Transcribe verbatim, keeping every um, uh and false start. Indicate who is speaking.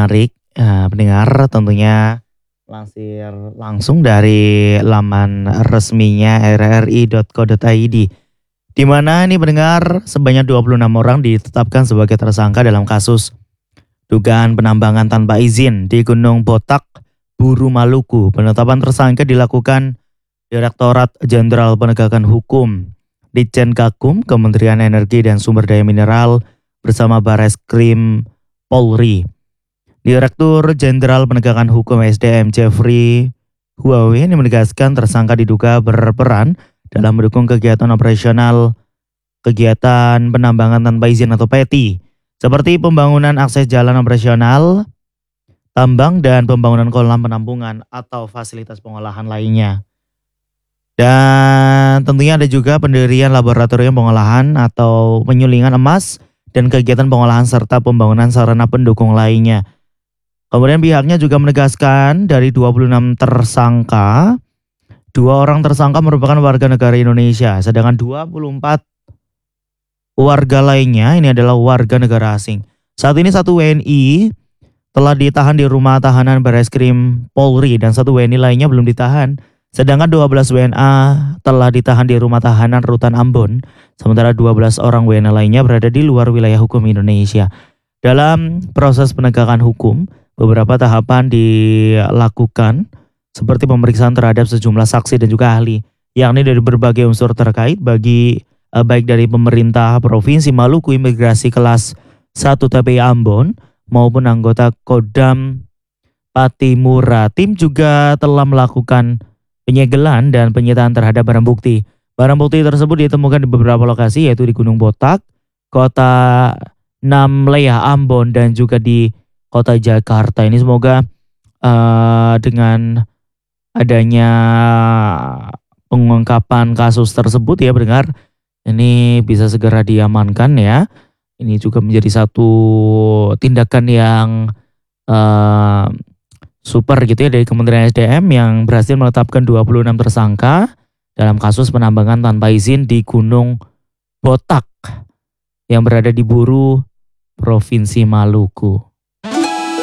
Speaker 1: menarik, eee, pendengar tentunya lansir langsung dari laman resminya r r i titik co titik i d, di mana ini pendengar sebanyak dua puluh enam orang ditetapkan sebagai tersangka dalam kasus dugaan penambangan tanpa izin di Gunung Botak, Buru Maluku. Penetapan tersangka dilakukan Direktorat Jenderal Penegakan Hukum, Ditjen Gakum, Kementerian Energi dan Sumber Daya Mineral bersama Bareskrim Polri. Direktur Jenderal Penegakan Hukum S D M Jeffrey Huawei ini menegaskan tersangka diduga berperan dalam mendukung kegiatan operasional kegiatan penambangan tanpa izin atau P E T I, seperti pembangunan akses jalan operasional, tambang, dan pembangunan kolam penampungan atau fasilitas pengolahan lainnya. Dan tentunya ada juga pendirian laboratorium pengolahan atau penyulingan emas dan kegiatan pengolahan serta pembangunan sarana pendukung lainnya. Kemudian pihaknya juga menegaskan dari dua puluh enam tersangka, dua orang tersangka merupakan warga negara Indonesia, sedangkan dua puluh empat warga lainnya ini adalah warga negara asing. Saat ini satu W N I telah ditahan di rumah tahanan Bareskrim Polri dan satu W N I lainnya belum ditahan. Sedangkan dua belas W N A telah ditahan di rumah tahanan Rutan Ambon, sementara dua belas orang W N A lainnya berada di luar wilayah hukum Indonesia. Dalam proses penegakan hukum, beberapa tahapan dilakukan seperti pemeriksaan terhadap sejumlah saksi dan juga ahli, yakni dari berbagai unsur terkait bagi eh, baik dari pemerintah Provinsi Maluku, imigrasi kelas satu T P I Ambon maupun anggota Kodam Patimura. Tim juga telah melakukan penyegelan dan penyitaan terhadap barang bukti. Barang bukti tersebut ditemukan di beberapa lokasi, yaitu di Gunung Botak, Kota Namlea Ambon, dan juga di Kota Jakarta. Ini semoga uh, dengan adanya pengungkapan kasus tersebut ya pendengar, ini bisa segera diamankan ya. Ini juga menjadi satu tindakan yang uh, super gitu ya dari Kementerian S D M yang berhasil menetapkan dua puluh enam tersangka dalam kasus penambangan tanpa izin di Gunung Botak yang berada di Buru, Provinsi Maluku.